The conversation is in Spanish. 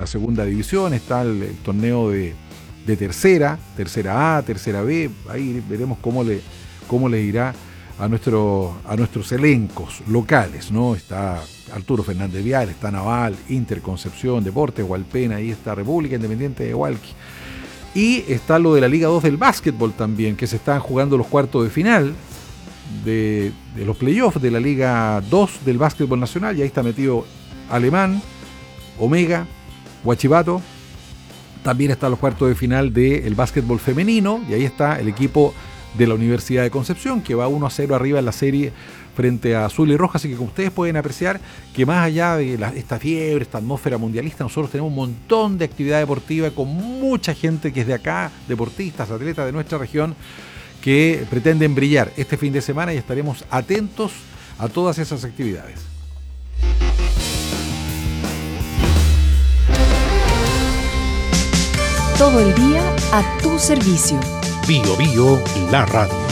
segunda división, está el torneo de tercera A, tercera B, ahí veremos cómo le irá a nuestros elencos locales, ¿no? Está Arturo Fernández Vial, está Naval, Inter Concepción, Deportes Hualpén, ahí está República Independiente de Hualqui. Y está lo de la Liga 2 del básquetbol también, que se están jugando los cuartos de final de los playoffs de la Liga 2 del básquetbol nacional, y ahí está metido Alemán, Omega, Huachipato. También están los cuartos de final del básquetbol femenino, y ahí está el equipo de la Universidad de Concepción, que va 1-0 arriba en la serie frente a Azul y Roja. Así que como ustedes pueden apreciar, que más allá de esta fiebre, esta atmósfera mundialista, nosotros tenemos un montón de actividad deportiva con mucha gente que es de acá, deportistas, atletas de nuestra región, que pretenden brillar este fin de semana, y estaremos atentos a todas esas actividades. Todo el día a tu servicio. Bio Bio, la radio.